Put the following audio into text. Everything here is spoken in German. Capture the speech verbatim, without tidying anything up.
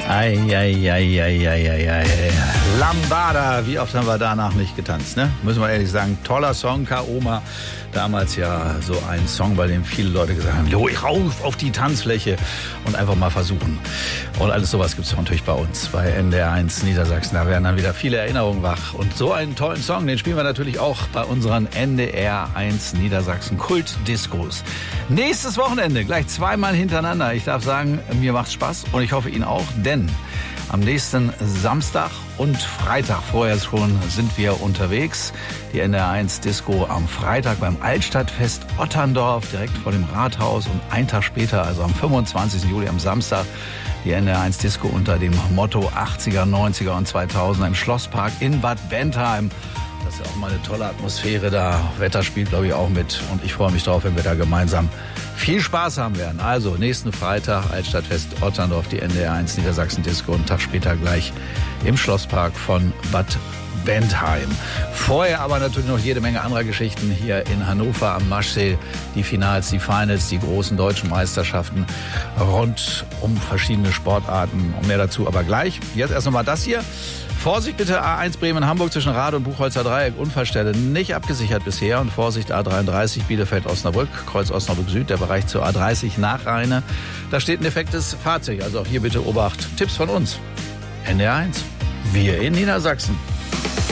Ei, ei, ei, ei, ei, ei, ei. Lambada, wie oft haben wir danach nicht getanzt, ne? Müssen wir ehrlich sagen, toller Song, K-Oma. Damals ja so ein Song, bei dem viele Leute gesagt haben, jo, rauf auf die Tanzfläche und einfach mal versuchen. Und alles sowas gibt's natürlich bei uns, bei N D R eins Niedersachsen. Da werden dann wieder viele Erinnerungen wach. Und so einen tollen Song, den spielen wir natürlich auch bei unseren N D R eins Niedersachsen Kult-Discos. Nächstes Wochenende, gleich zweimal hintereinander. Ich darf sagen, mir macht's Spaß und ich hoffe Ihnen auch, denn am nächsten Samstag und Freitag, vorher schon, sind wir unterwegs. Die N D R eins Disco am Freitag beim Altstadtfest Otterndorf, direkt vor dem Rathaus. Und einen Tag später, also am fünfundzwanzigsten Juli, am Samstag, die N D R eins Disco unter dem Motto achtziger, neunziger und zweitausender im Schlosspark in Bad Bentheim. Das ist ja auch mal eine tolle Atmosphäre da. Wetter spielt, glaube ich, auch mit. Und ich freue mich drauf, wenn wir da gemeinsam viel Spaß haben werden. Also nächsten Freitag, Altstadtfest Otterndorf, die N D R eins Niedersachsen Disco. Und einen Tag später gleich im Schlosspark von Bad Bentheim. Vorher aber natürlich noch jede Menge anderer Geschichten hier in Hannover am Maschsee. Die Finals, die Finals, die großen deutschen Meisterschaften rund um verschiedene Sportarten. Und mehr dazu aber gleich. Jetzt erst nochmal das hier. Vorsicht bitte, A eins Bremen-Hamburg zwischen Rade und Buchholzer Dreieck. Unfallstelle nicht abgesichert bisher. Und Vorsicht, A dreiunddreißig Bielefeld-Osnabrück, Kreuz Osnabrück Süd, der Bereich zur A dreißig nach Rheine. Da steht ein defektes Fahrzeug. Also auch hier bitte Obacht. Tipps von uns. N D R eins. Wir in Niedersachsen.